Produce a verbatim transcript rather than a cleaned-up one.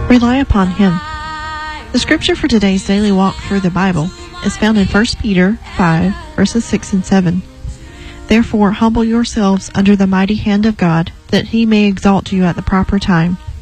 Rely upon Him. The scripture for today's daily walk through the Bible is found in First Peter five, verses six and seven. Therefore humble yourselves under the mighty hand of God, that He may exalt you at the proper time,